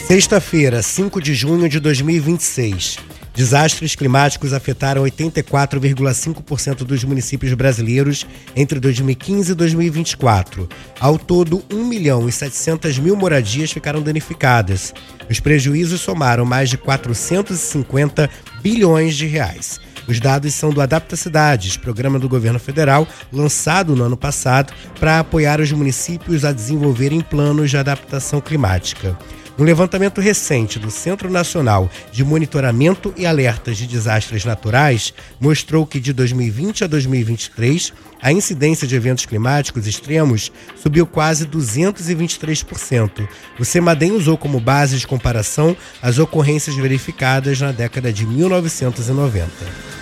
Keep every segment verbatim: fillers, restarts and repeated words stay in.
Sexta-feira, cinco de junho de dois mil e vinte e seis. Desastres climáticos afetaram oitenta e quatro vírgula cinco por cento dos municípios brasileiros entre dois mil e quinze e dois mil e vinte e quatro. Ao todo, um milhão e setecentas mil moradias ficaram danificadas. Os prejuízos somaram mais de quatrocentos e cinquenta bilhões de reais. Os dados são do Adapta Cidades, programa do governo federal, lançado no ano passado para apoiar os municípios a desenvolverem planos de adaptação climática. Um levantamento recente do Centro Nacional de Monitoramento e Alertas de Desastres Naturais mostrou que de dois mil e vinte a dois mil e vinte e três, a incidência de eventos climáticos extremos subiu quase duzentos e vinte e três por cento. O CEMADEM usou como base de comparação as ocorrências verificadas na década de mil novecentos e noventa.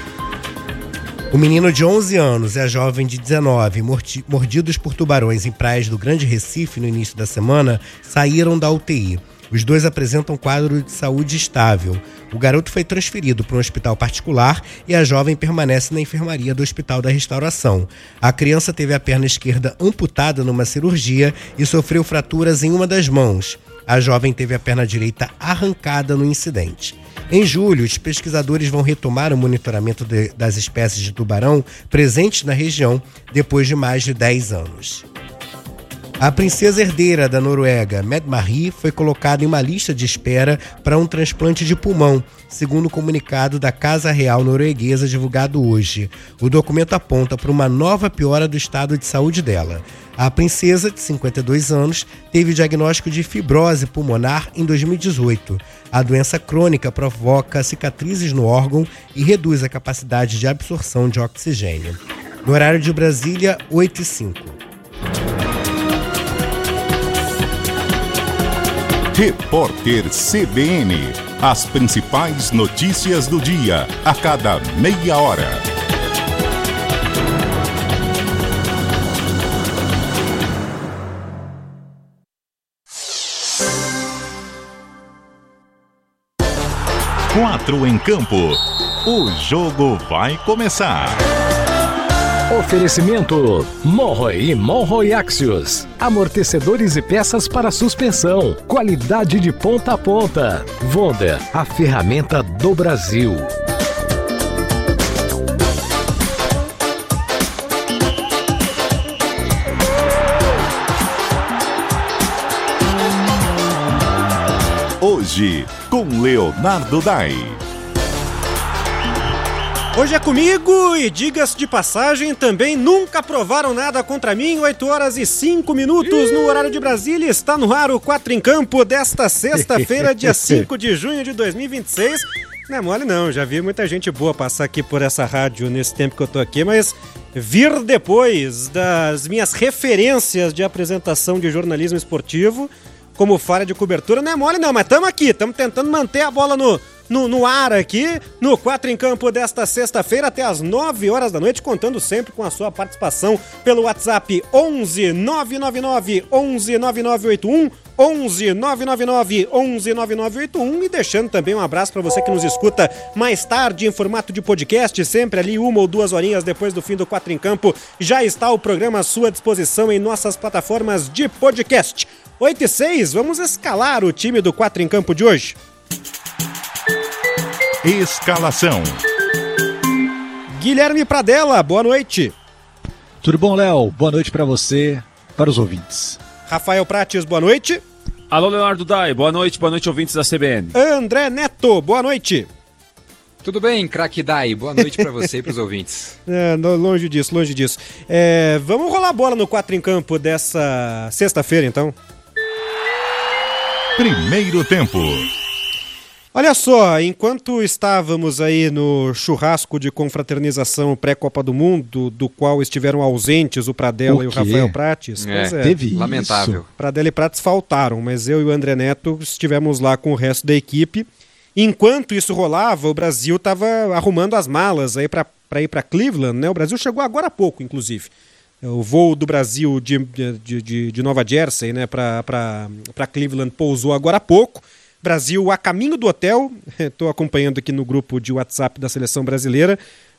O menino de onze anos e a jovem de dezenove, mordidos por tubarões em praias do Grande Recife no início da semana, saíram da U T I. Os dois apresentam quadro de saúde estável. O garoto foi transferido para um hospital particular e a jovem permanece na enfermaria do Hospital da Restauração. A criança teve a perna esquerda amputada numa cirurgia e sofreu fraturas em uma das mãos. A jovem teve a perna direita arrancada no incidente. Em julho, os pesquisadores vão retomar o monitoramento de, das espécies de tubarão presentes na região depois de mais de dez anos. A princesa herdeira da Noruega, Mette-Marit, foi colocada em uma lista de espera para um transplante de pulmão, segundo o comunicado da Casa Real Norueguesa divulgado hoje. O documento aponta para uma nova piora do estado de saúde dela. A princesa, de cinquenta e dois anos, teve diagnóstico de fibrose pulmonar em dois mil e dezoito. A doença crônica provoca cicatrizes no órgão e reduz a capacidade de absorção de oxigênio. No horário de Brasília, oito e cinco. Repórter C B N. As principais notícias do dia, a cada meia hora. Quatro em campo. O jogo vai começar. Oferecimento Monroe e Monroe Axios. Amortecedores e peças para suspensão. Qualidade de ponta a ponta. Wonder, a ferramenta do Brasil. Hoje, com Leonardo Dai. Hoje é comigo e, diga-se de passagem, também nunca provaram nada contra mim. oito horas e cinco minutos no horário de Brasília. Está no ar o quatro em campo desta sexta-feira, dia cinco de junho de dois mil e vinte e seis. Não é mole não, já vi muita gente boa passar aqui por essa rádio nesse tempo que eu tô aqui, mas vir depois das minhas referências de apresentação de jornalismo esportivo como falha de cobertura não é mole não, mas estamos aqui, estamos tentando manter a bola no... No, no ar aqui, no quatro em campo desta sexta-feira até as nove horas da noite, contando sempre com a sua participação pelo WhatsApp onze nove nove nove onze nove nove oito um, onze nove nove nove onze nove nove oito um, e deixando também um abraço para você que nos escuta mais tarde em formato de podcast, sempre ali uma ou duas horinhas depois do fim do quatro em campo, já está o programa à sua disposição em nossas plataformas de podcast. oito e seis, vamos escalar o time do quatro em campo de hoje. Escalação. Guilherme Pradella, boa noite. Tudo bom, Léo? Boa noite para você, para os ouvintes. Rafael Prates, boa noite. Alô, Leonardo Dai, boa noite, boa noite, ouvintes da C B N. André Neto, boa noite. Tudo bem, craque Dai, boa noite para você e para os ouvintes. É, longe disso, longe disso. É, vamos rolar a bola no quatro em campo dessa sexta-feira, então. Primeiro tempo. Olha só, enquanto estávamos aí no churrasco de confraternização pré-Copa do Mundo, do qual estiveram ausentes o Pradella o e o Rafael Prates, é, pois é, teve lamentável. Isso. Pradella e Prates faltaram, mas eu e o André Neto estivemos lá com o resto da equipe. Enquanto isso rolava, o Brasil estava arrumando as malas aí para ir para Cleveland, né? O Brasil chegou agora há pouco, inclusive. O voo do Brasil de, de, de, de Nova Jersey, né, para Cleveland pousou agora há pouco. Brasil a caminho do hotel, estou acompanhando aqui no grupo de WhatsApp da Seleção Brasileira,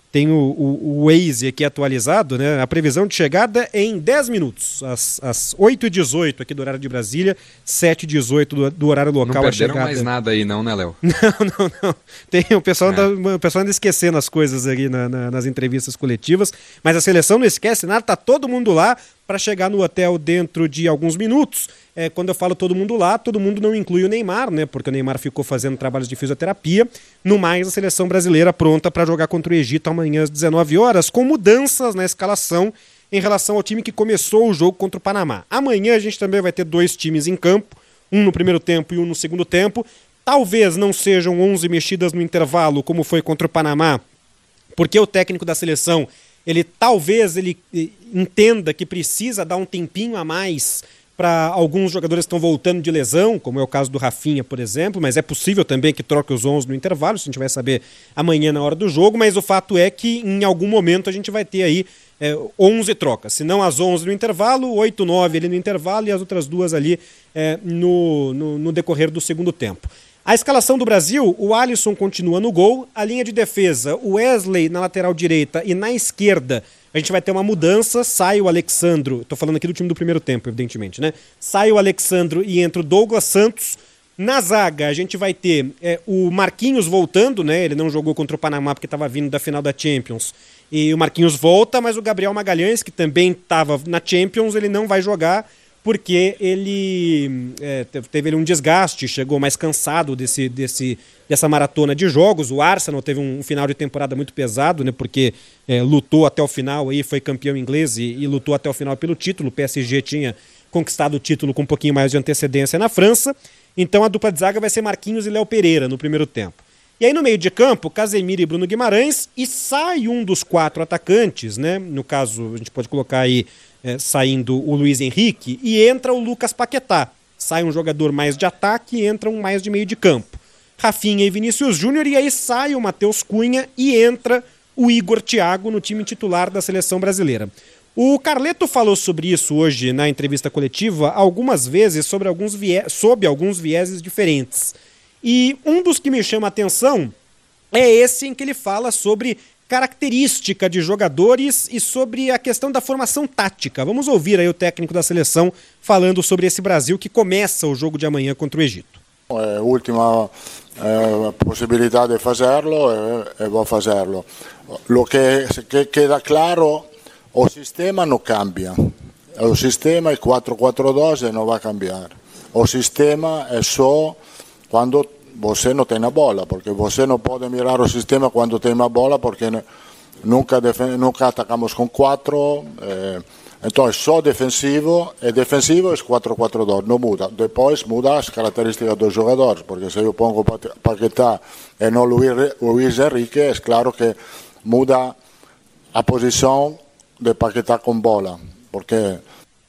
tem o, o, o Waze aqui atualizado, né? A previsão de chegada é em dez minutos, às, às oito e dezoito aqui do horário de Brasília, sete e dezoito do, do horário local. Não perderam a chegada. mais nada aí não, né, Léo? Não, não, não. Tem, o, pessoal é. anda, o pessoal anda esquecendo as coisas ali na, na, nas entrevistas coletivas, mas a seleção não esquece nada, tá todo mundo lá para chegar no hotel dentro de alguns minutos. É, quando eu falo todo mundo lá, todo mundo não inclui o Neymar, né? Porque o Neymar ficou fazendo trabalhos de fisioterapia. No mais, a seleção brasileira pronta para jogar contra o Egito amanhã às dezenove horas, com mudanças na escalação em relação ao time que começou o jogo contra o Panamá. Amanhã a gente também vai ter dois times em campo, um no primeiro tempo e um no segundo tempo. Talvez não sejam onze mexidas no intervalo, como foi contra o Panamá, porque o técnico da seleção, ele talvez ele entenda que precisa dar um tempinho a mais para alguns jogadores que estão voltando de lesão, como é o caso do Rafinha, por exemplo, mas é possível também que troque os onze no intervalo, isso a gente vai saber amanhã na hora do jogo, mas o fato é que em algum momento a gente vai ter aí é, onze trocas, se não as onze no intervalo, oito, nove ali no intervalo e as outras duas ali é, no, no, no decorrer do segundo tempo. A escalação do Brasil, o Alisson continua no gol, a linha de defesa, o Wesley na lateral direita e na esquerda, a gente vai ter uma mudança, sai o Alexandro, tô falando aqui do time do primeiro tempo, evidentemente, né? Sai o Alexandro e entra o Douglas Santos. Na zaga, a gente vai ter é, o Marquinhos voltando, né? Ele não jogou contra o Panamá porque estava vindo da final da Champions. E o Marquinhos volta, mas o Gabriel Magalhães, que também estava na Champions, ele não vai jogar porque ele é, teve um desgaste, chegou mais cansado desse, desse, dessa maratona de jogos. O Arsenal teve um final de temporada muito pesado, né, porque é, lutou até o final, aí foi campeão inglês e, e lutou até o final pelo título. O P S G tinha conquistado o título com um pouquinho mais de antecedência na França. Então a dupla de zaga vai ser Marquinhos e Léo Pereira no primeiro tempo. E aí no meio de campo, Casemiro e Bruno Guimarães, e sai um dos quatro atacantes, né? No caso, a gente pode colocar aí É, saindo o Luiz Henrique, e entra o Lucas Paquetá. Sai um jogador mais de ataque e entra um mais de meio de campo. Rafinha e Vinícius Júnior, e aí sai o Matheus Cunha e entra o Igor Thiago no time titular da seleção brasileira. O Carleto falou sobre isso hoje na entrevista coletiva algumas vezes, sobre alguns viés, sob alguns vieses diferentes. E um dos que me chama a atenção é esse em que ele fala sobre característica de jogadores e sobre a questão da formação tática. Vamos ouvir aí o técnico da seleção falando sobre esse Brasil que começa o jogo de amanhã contra o Egito. É a última é, possibilidade de fazerlo e, e vou fazerlo. Lo que, que queda claro, o sistema não cambia. O sistema é quatro quatro dois e não vai cambiar. O sistema é só quando você não tem a bola, porque você não pode mirar o sistema quando tem a bola, porque nunca, nunca atacamos com quatro, eh, então é só defensivo, e defensivo é quatro quatro dois, não muda. Depois muda as características dos jogadores, porque se eu pongo Paquetá e não Luiz, Luiz Henrique, é claro que muda a posição de Paquetá com bola, porque...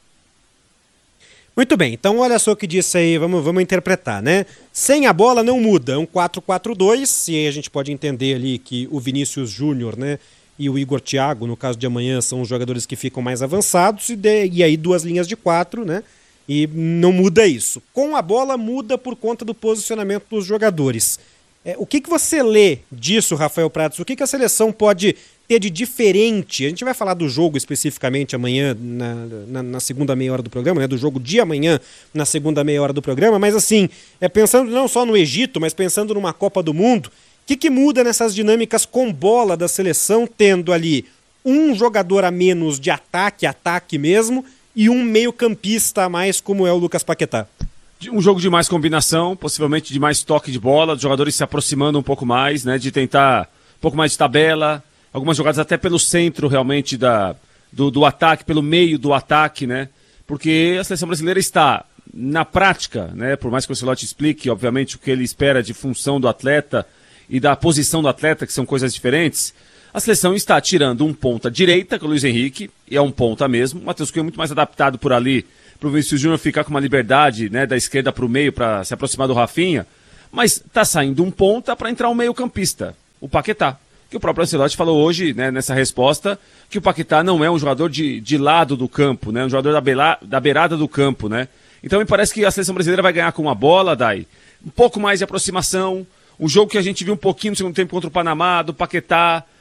Muito bem, então olha só o que disse aí, vamos, vamos interpretar, né? Sem a bola não muda, é um quatro quatro dois, e aí a gente pode entender ali que o Vinícius Júnior, né, e o Igor Thiago, no caso de amanhã, são os jogadores que ficam mais avançados, e, de, e aí duas linhas de quatro, né? E não muda isso. Com a bola muda por conta do posicionamento dos jogadores. É, o que, que você lê disso, Rafael Pratos? O que, que a seleção pode ter de diferente? A gente vai falar do jogo especificamente amanhã, na, na, na segunda meia hora do programa, né? Do jogo de amanhã, na segunda meia hora do programa, mas assim, é, pensando não só no Egito, mas pensando numa Copa do Mundo, o que, que muda nessas dinâmicas com bola da seleção, tendo ali um jogador a menos de ataque, ataque mesmo, e um meio campista a mais, como é o Lucas Paquetá? Um jogo de mais combinação, possivelmente de mais toque de bola, dos jogadores se aproximando um pouco mais, né, de tentar um pouco mais de tabela, algumas jogadas até pelo centro realmente da, do, do ataque, pelo meio do ataque, né, porque a seleção brasileira está, na prática, né, por mais que o Ancelotti explique, obviamente, o que ele espera de função do atleta e da posição do atleta, que são coisas diferentes, a seleção está tirando um ponta direita, que é o Luiz Henrique, e é um ponta mesmo, o Matheus Cunha é muito mais adaptado por ali, para o Vinícius Júnior ficar com uma liberdade, né, da esquerda para o meio, para se aproximar do Rafinha, mas está saindo um ponta para entrar um meio campista, o Paquetá, que o próprio Ancelotti falou hoje, né, nessa resposta, que o Paquetá não é um jogador de, de lado do campo, né, um jogador da, bela, da beirada do campo, né, então me parece que a seleção brasileira vai ganhar com a bola, Dai, um pouco mais de aproximação, um jogo que a gente viu um pouquinho no segundo tempo contra o Panamá, do Paquetá,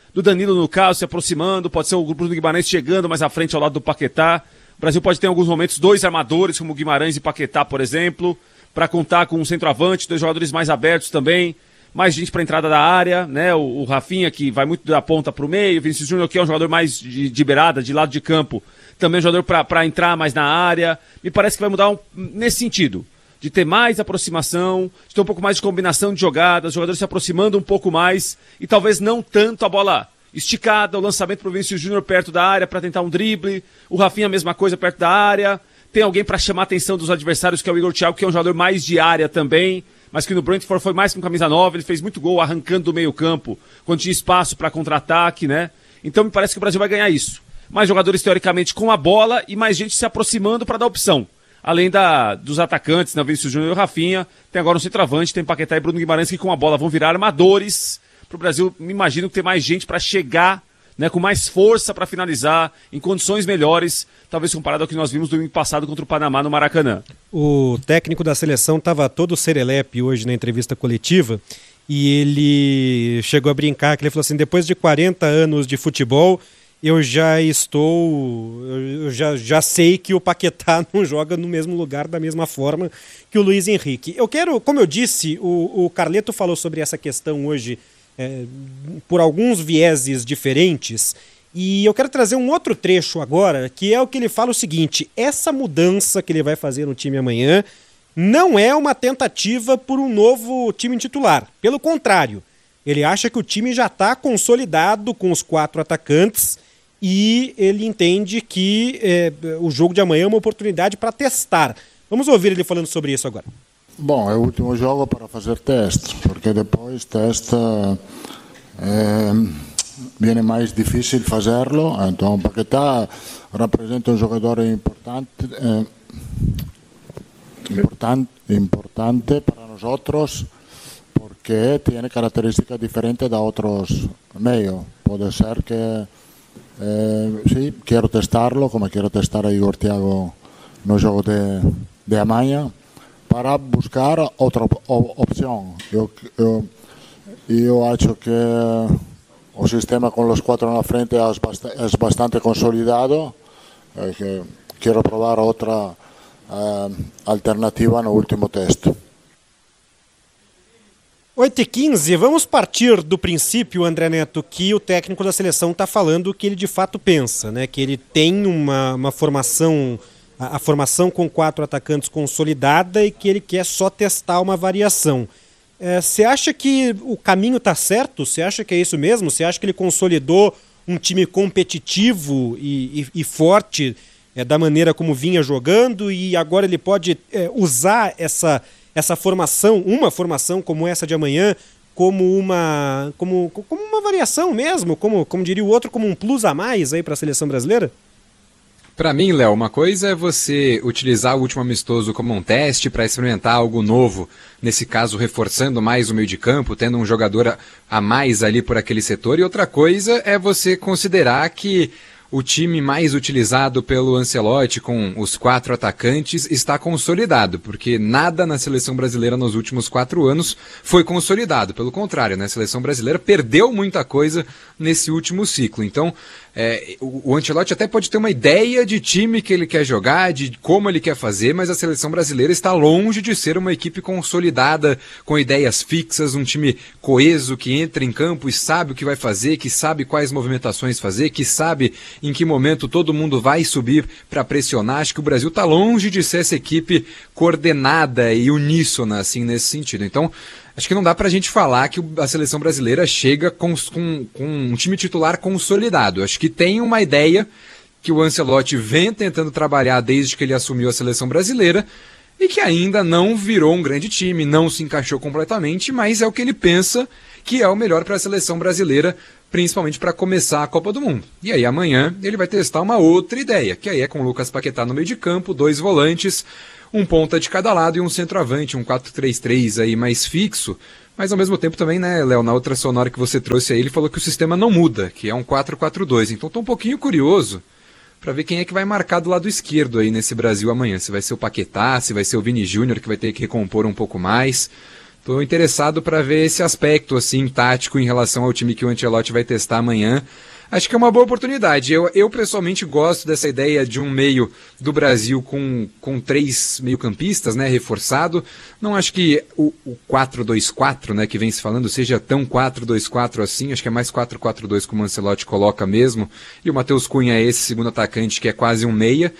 do Danilo no caso se aproximando, pode ser o grupo do Guimarães chegando mais à frente ao lado do Paquetá. O Brasil pode ter em alguns momentos dois armadores, como Guimarães e Paquetá, por exemplo, para contar com um centroavante, dois jogadores mais abertos também, mais gente para entrada da área, né? O, o Rafinha, que vai muito da ponta para o meio, o Vinícius Júnior, que é um jogador mais de, de beirada, de lado de campo, também um jogador para entrar mais na área. Me parece que vai mudar um, nesse sentido, de ter mais aproximação, de ter um pouco mais de combinação de jogadas, os jogadores se aproximando um pouco mais e talvez não tanto a bola esticada, o lançamento para o Vinícius Júnior perto da área para tentar um drible, o Rafinha a mesma coisa perto da área, tem alguém para chamar a atenção dos adversários que é o Igor Thiago, que é um jogador mais de área também, mas que no Brentford foi mais com camisa nove, ele fez muito gol arrancando do meio campo, quando tinha espaço para contra-ataque, né? Então me parece que o Brasil vai ganhar isso. Mais jogadores teoricamente com a bola e mais gente se aproximando para dar opção. Além da, dos atacantes, né, Vinícius Júnior e o Rafinha, tem agora um centroavante, tem Paquetá e Bruno Guimarães que com a bola vão virar armadores. Para o Brasil, me imagino que tem mais gente para chegar, né, com mais força para finalizar, em condições melhores, talvez comparado ao que nós vimos no domingo passado contra o Panamá no Maracanã. O técnico da seleção estava todo serelepe hoje na entrevista coletiva e ele chegou a brincar, que ele falou assim, depois de quarenta anos de futebol, eu já estou, eu já, já sei que o Paquetá não joga no mesmo lugar da mesma forma que o Luiz Henrique. Eu quero, como eu disse, o, o Carleto falou sobre essa questão hoje é, por alguns vieses diferentes e eu quero trazer um outro trecho agora, que é o que ele fala o seguinte, essa mudança que ele vai fazer no time amanhã não é uma tentativa por um novo time titular, pelo contrário, ele acha que o time já está consolidado com os quatro atacantes e ele entende que é, o jogo de amanhã é uma oportunidade para testar. Vamos ouvir ele falando sobre isso agora. Bom, é o último jogo para fazer testes, porque depois teste é, viene mais difícil fazê-lo. Então, Paquetá representa um jogador importante, é, importante, importante para nós outros, porque tem características diferentes da outros meios. Pode ser que Eh, sí, quiero testarlo, como quiero testar a Igor Thiago no jogo de, de amanhã, para buscar outra op- opção. Eu, eu, eu acho que o sistema com os quatro na frente é, bast- é bastante consolidado. Eh, que quero provar outra eh, alternativa no último teste. oito e quinze, vamos partir do princípio, André Neto, que o técnico da seleção está falando que ele de fato pensa, né? Que ele tem uma, uma formação, a, a formação com quatro atacantes consolidada e que ele quer só testar uma variação. Você é, acha que o caminho está certo? Você acha que é isso mesmo? Você acha que ele consolidou um time competitivo e, e, e forte é, da maneira como vinha jogando e agora ele pode é, usar essa... essa formação, uma formação como essa de amanhã, como uma, como, como uma variação mesmo, como, como diria o outro, como um plus a mais aí para a seleção brasileira? Para mim, Léo, uma coisa é você utilizar o último amistoso como um teste para experimentar algo novo, nesse caso reforçando mais o meio de campo, tendo um jogador a mais ali por aquele setor, e outra coisa é você considerar que o time mais utilizado pelo Ancelotti, com os quatro atacantes, está consolidado, porque nada na seleção brasileira nos últimos quatro anos foi consolidado. Pelo contrário, né? A seleção brasileira perdeu muita coisa nesse último ciclo. Então, é, o, o Ancelotti até pode ter uma ideia de time que ele quer jogar, de como ele quer fazer, mas a seleção brasileira está longe de ser uma equipe consolidada, com ideias fixas, um time coeso que entra em campo e sabe o que vai fazer, que sabe quais movimentações fazer, que sabe em que momento todo mundo vai subir para pressionar. Acho que o Brasil está longe de ser essa equipe coordenada e uníssona, assim, nesse sentido. Então, acho que não dá para a gente falar que a seleção brasileira chega com, com, com um time titular consolidado. Acho que tem uma ideia que o Ancelotti vem tentando trabalhar desde que ele assumiu a seleção brasileira e que ainda não virou um grande time, não se encaixou completamente, mas é o que ele pensa que é o melhor para a seleção brasileira, principalmente para começar a Copa do Mundo. E aí amanhã ele vai testar uma outra ideia, que aí é com o Lucas Paquetá no meio de campo, dois volantes, um ponta de cada lado e um centroavante, um quatro três três aí mais fixo, mas ao mesmo tempo também, né, Léo, na outra sonora que você trouxe aí, ele falou que o sistema não muda, que é um quatro quatro dois, então tô um pouquinho curioso para ver quem é que vai marcar do lado esquerdo aí nesse Brasil amanhã, se vai ser o Paquetá, se vai ser o Vini Júnior que vai ter que recompor um pouco mais. Estou interessado para ver esse aspecto assim tático em relação ao time que o Ancelotti vai testar amanhã. Acho que é uma boa oportunidade. Eu, eu pessoalmente gosto dessa ideia de um meio do Brasil com, com três meio-campistas, né, reforçado. Não acho que o, o quatro dois quatro, né, que vem se falando, seja tão quatro dois quatro assim. Acho que é mais quatro quatro dois como o Ancelotti coloca mesmo. E o Matheus Cunha é esse segundo atacante que é quase um meia.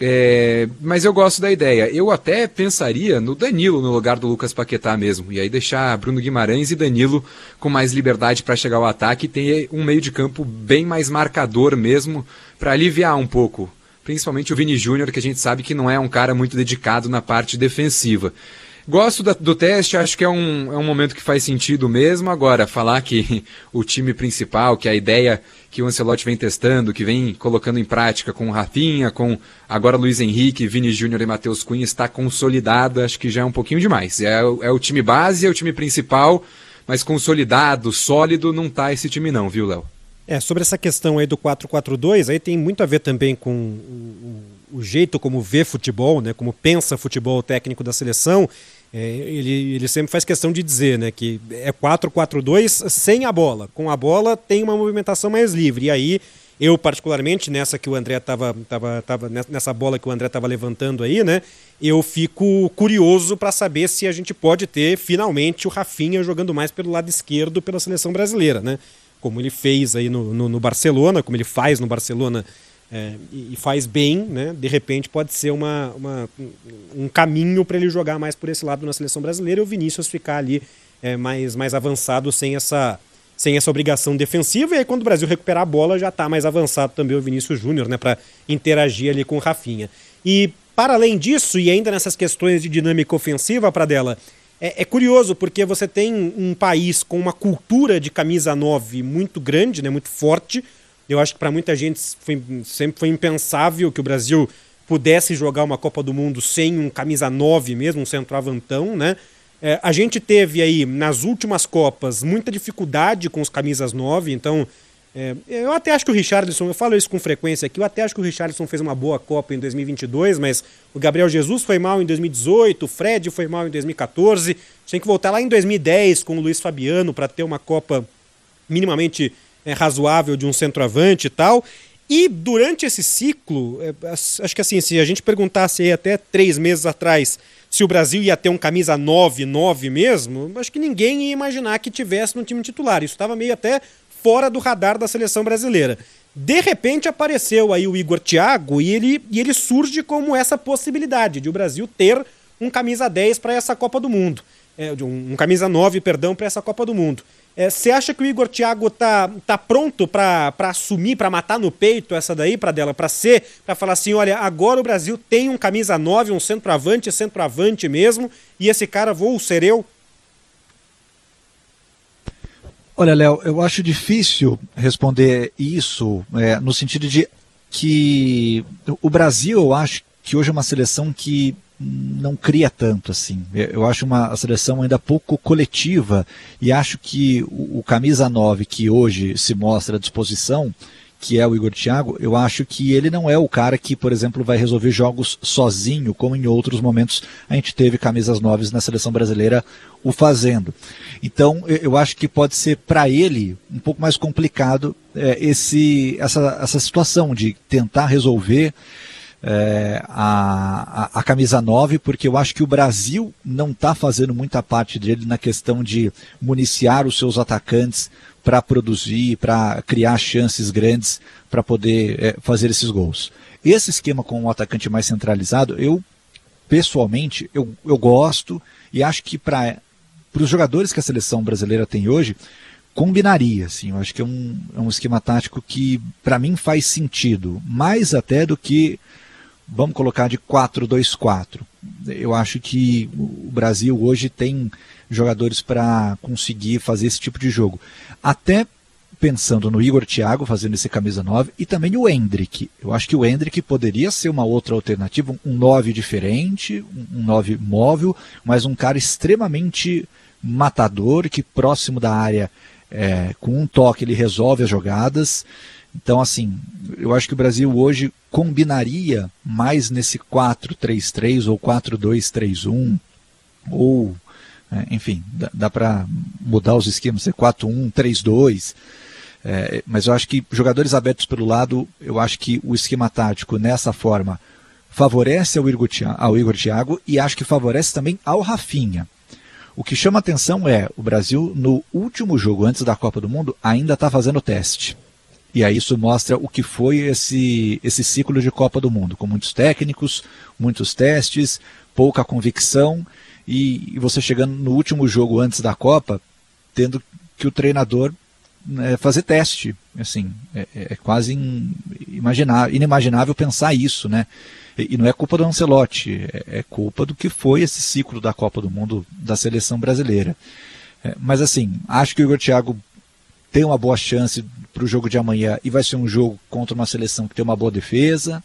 É, mas eu gosto da ideia. Eu até pensaria no Danilo no lugar do Lucas Paquetá mesmo. E aí deixar Bruno Guimarães e Danilo com mais liberdade para chegar ao ataque e ter um meio de campo bem mais marcador mesmo, para aliviar um pouco, principalmente o Vini Júnior, que a gente sabe que não é um cara muito dedicado na parte defensiva. Gosto da, do teste, acho que é um, é um momento que faz sentido mesmo. Agora, falar que o time principal, que a ideia que o Ancelotti vem testando, que vem colocando em prática com o Rafinha, com agora Luiz Henrique, Vini Júnior e Matheus Cunha, está consolidada, acho que já é um pouquinho demais. É, é o time base, é o time principal, mas consolidado, sólido, não tá esse time não, viu, Léo? É, sobre essa questão aí do quatro quatro dois, aí tem muito a ver também com o, o, o jeito como vê futebol, né, como pensa futebol o técnico da seleção. É, ele, ele sempre faz questão de dizer, né, que é quatro quatro dois sem a bola. Com a bola tem uma movimentação mais livre. E aí, eu particularmente, nessa que o André tava, tava, tava nessa bola que o André estava levantando aí, né, eu fico curioso para saber se a gente pode ter finalmente o Rafinha jogando mais pelo lado esquerdo pela seleção brasileira, né? Como ele fez aí no, no, no Barcelona, como ele faz no Barcelona é, e, e faz bem, né? De repente pode ser uma, uma, um caminho para ele jogar mais por esse lado na seleção brasileira e o Vinícius ficar ali é, mais, mais avançado sem essa, sem essa obrigação defensiva. E aí quando o Brasil recuperar a bola já está mais avançado também o Vinícius Júnior, né? Para interagir ali com o Rafinha. E para além disso, e ainda nessas questões de dinâmica ofensiva, Pradella, É, é curioso porque você tem um país com uma cultura de camisa nove muito grande, né, muito forte. Eu acho que para muita gente foi, sempre foi impensável que o Brasil pudesse jogar uma Copa do Mundo sem um camisa nove mesmo, um centroavantão, né? É, a gente teve aí, nas últimas Copas, muita dificuldade com os camisas nove, então... É, eu até acho que o Richarlison, eu falo isso com frequência aqui, eu até acho que o Richarlison fez uma boa Copa em dois mil e vinte e dois, mas o Gabriel Jesus foi mal em dois mil e dezoito, o Fred foi mal em dois mil e quatorze, tem que voltar lá em dois mil e dez com o Luiz Fabiano para ter uma Copa minimamente é, razoável de um centroavante e tal. E durante esse ciclo, é, acho que assim, se a gente perguntasse aí até três meses atrás se o Brasil ia ter um camisa nove, nove mesmo, acho que ninguém ia imaginar que tivesse no time titular. Isso estava meio até fora do radar da seleção brasileira. De repente apareceu aí o Igor Thiago e ele, e ele surge como essa possibilidade de o Brasil ter um camisa dez para essa Copa do Mundo. É, um, um camisa nove, perdão, para essa Copa do Mundo. Você é, acha que o Igor Thiago tá, tá pronto para assumir, para matar no peito essa daí, Pradella, para ser, para falar assim, olha, agora o Brasil tem um camisa nove, um centroavante, centroavante mesmo, e esse cara vou ser eu? Olha, Léo, eu acho difícil responder isso é, no sentido de que o Brasil, eu acho que hoje é uma seleção que não cria tanto assim. Eu acho uma seleção ainda pouco coletiva e acho que o, o camisa nove que hoje se mostra à disposição, que é o Igor Thiago, eu acho que ele não é o cara que, por exemplo, vai resolver jogos sozinho, como em outros momentos a gente teve camisas nove na seleção brasileira o fazendo. Então, eu acho que pode ser para ele um pouco mais complicado é, esse, essa, essa situação de tentar resolver é, a, a, a camisa nove, porque eu acho que o Brasil não está fazendo muita parte dele na questão de municiar os seus atacantes para produzir, para criar chances grandes para poder é, fazer esses gols. Esse esquema com um atacante mais centralizado, eu pessoalmente eu, eu gosto e acho que para os jogadores que a seleção brasileira tem hoje, combinaria. Assim, eu acho que é um, é um esquema tático que para mim faz sentido, mais até do que, vamos colocar, de quatro dois quatro. Eu acho que o Brasil hoje tem jogadores para conseguir fazer esse tipo de jogo. Até pensando no Igor Thiago fazendo esse camisa nove e também o Endrick. Eu acho que o Endrick poderia ser uma outra alternativa, um nove diferente, um nove móvel, mas um cara extremamente matador, que próximo da área, é, com um toque ele resolve as jogadas. Então, assim, eu acho que o Brasil hoje combinaria mais nesse quatro três três ou quatro dois três um, ou É, enfim, dá, dá para mudar os esquemas, ser quatro um, três dois, é, mas eu acho que jogadores abertos pelo lado, eu acho que o esquema tático nessa forma favorece ao Igor, ao Igor Thiago e acho que favorece também ao Rafinha. O que chama atenção é, o Brasil no último jogo antes da Copa do Mundo ainda está fazendo teste. E aí isso mostra o que foi esse, esse ciclo de Copa do Mundo, com muitos técnicos, muitos testes, pouca convicção, e, e você chegando no último jogo antes da Copa, tendo que o treinador é, fazer teste. Assim, é, é quase inimaginável, inimaginável pensar isso, né? E, e não é culpa do Ancelotti, é, é culpa do que foi esse ciclo da Copa do Mundo da seleção brasileira. É, mas assim, acho que o Igor Thiago tem uma boa chance para o jogo de amanhã e vai ser um jogo contra uma seleção que tem uma boa defesa,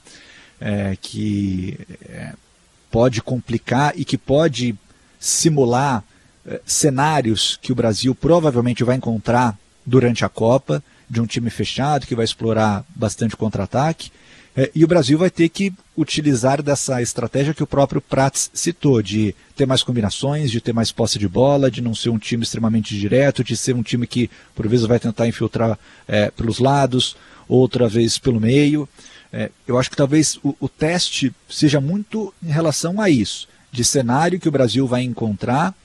é, que é, pode complicar e que pode simular é, cenários que o Brasil provavelmente vai encontrar durante a Copa, de um time fechado que vai explorar bastante contra-ataque, é, e o Brasil vai ter que utilizar dessa estratégia que o próprio Prats citou, de ter mais combinações, de ter mais posse de bola, de não ser um time extremamente direto, de ser um time que por vezes vai tentar infiltrar é, pelos lados, outra vez pelo meio. É, eu acho que talvez o, o teste seja muito em relação a isso, de cenário que o Brasil vai encontrar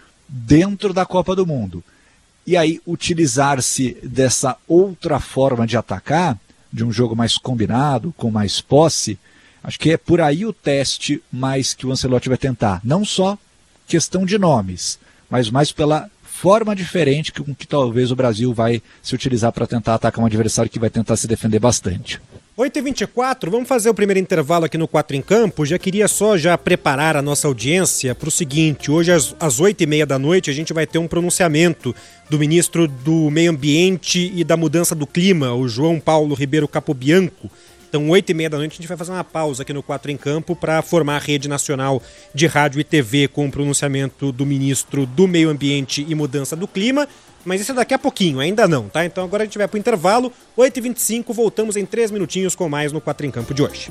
dentro da Copa do Mundo. E aí utilizar-se dessa outra forma de atacar, de um jogo mais combinado, com mais posse, acho que é por aí o teste mais que o Ancelotti vai tentar. Não só questão de nomes, mas mais pela forma diferente com que, que talvez o Brasil vai se utilizar para tentar atacar um adversário que vai tentar se defender bastante. oito e vinte e quatro, vamos fazer o primeiro intervalo aqui no quatro em Campo. Já queria só já preparar a nossa audiência para o seguinte: hoje às, às oito e meia da noite a gente vai ter um pronunciamento do ministro do Meio Ambiente e da Mudança do Clima, o João Paulo Ribeiro Capobianco. Então, oito e meia da noite, a gente vai fazer uma pausa aqui no quatro em Campo para formar a Rede Nacional de Rádio e T V com o pronunciamento do ministro do Meio Ambiente e Mudança do Clima. Mas isso é daqui a pouquinho, ainda não, tá? Então agora a gente vai pro intervalo, oito e vinte e cinco, voltamos em três minutinhos com mais no quatro em Campo de hoje.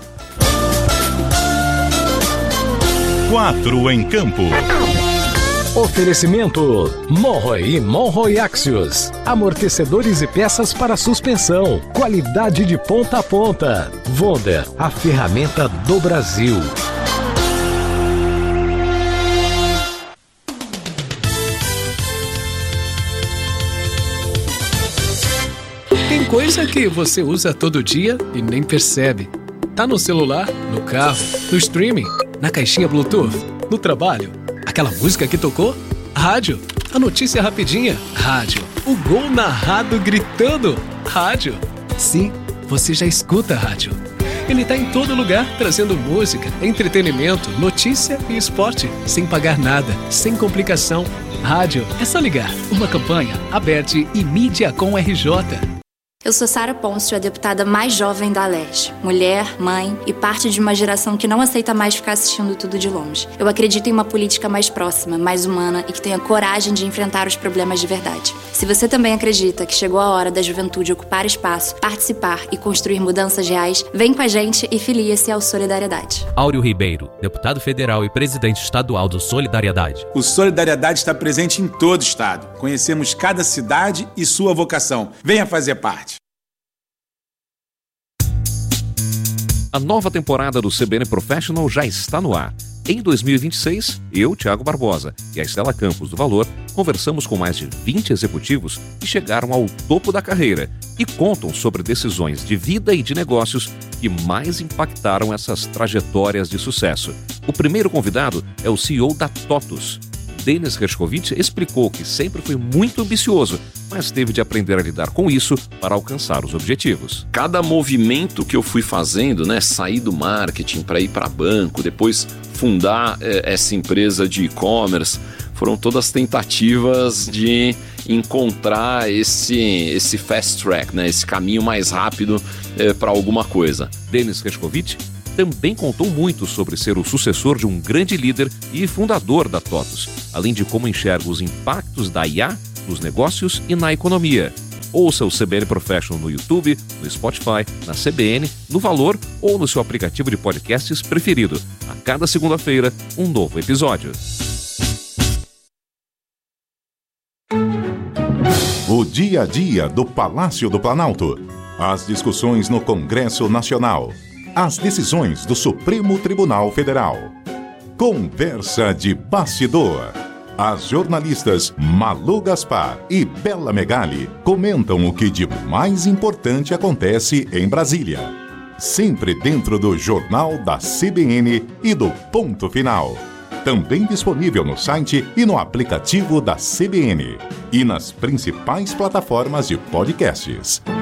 quatro em Campo. Oferecimento Monroe e Monroe Axios. Amortecedores e peças para suspensão. Qualidade de ponta a ponta. Wonder, a ferramenta do Brasil. Tem coisa que você usa todo dia e nem percebe. Tá no celular, no carro, no streaming, na caixinha Bluetooth, no trabalho. Aquela música que tocou? Rádio. A notícia rapidinha? Rádio. O gol narrado gritando? Rádio. Sim, você já escuta a rádio. Ele tá em todo lugar, trazendo música, entretenimento, notícia e esporte, sem pagar nada, sem complicação. Rádio, é só ligar. Uma campanha, Aberte e Mídia com R J. Eu sou Sara Pôncio, a deputada mais jovem da Aleste. Mulher, mãe e parte de uma geração que não aceita mais ficar assistindo tudo de longe. Eu acredito em uma política mais próxima, mais humana e que tenha coragem de enfrentar os problemas de verdade. Se você também acredita que chegou a hora da juventude ocupar espaço, participar e construir mudanças reais, vem com a gente e filia-se ao Solidariedade. Áureo Ribeiro, deputado federal e presidente estadual do Solidariedade. O Solidariedade está presente em todo o estado. Conhecemos cada cidade e sua vocação. Venha fazer parte. A nova temporada do C B N Professional já está no ar. Em dois mil e vinte e seis, eu, Thiago Barbosa e a Estela Campos do Valor conversamos com mais de vinte executivos que chegaram ao topo da carreira e contam sobre decisões de vida e de negócios que mais impactaram essas trajetórias de sucesso. O primeiro convidado é o C E O da TOTUS. Denis Hershkovich explicou que sempre foi muito ambicioso, mas teve de aprender a lidar com isso para alcançar os objetivos. Cada movimento que eu fui fazendo, né, sair do marketing para ir para banco, depois fundar eh, essa empresa de e-commerce, foram todas tentativas de encontrar esse, esse fast track, né, esse caminho mais rápido eh, para alguma coisa. Denis Hershkovich também contou muito sobre ser o sucessor de um grande líder e fundador da TOTUS, além de como enxerga os impactos da I A nos negócios e na economia. Ouça o C B N Professional no YouTube, no Spotify, na C B N, no Valor ou no seu aplicativo de podcasts preferido. A cada segunda-feira, um novo episódio. O dia a dia do Palácio do Planalto. As discussões no Congresso Nacional. As decisões do Supremo Tribunal Federal. Conversa de bastidor. As jornalistas Malu Gaspar e Bela Megali comentam o que de mais importante acontece em Brasília. Sempre dentro do Jornal da C B N e do Ponto Final. Também disponível no site e no aplicativo da C B N. E nas principais plataformas de podcasts.